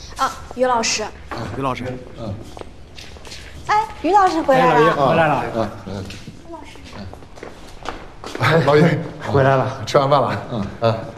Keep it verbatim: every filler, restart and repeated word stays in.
啊，于老师。 啊，于老师。嗯。 哎，于老师回来了。 哎，老爷回来了。 嗯嗯。 于老师。 哎，老爷回来了， 吃完饭了。嗯嗯。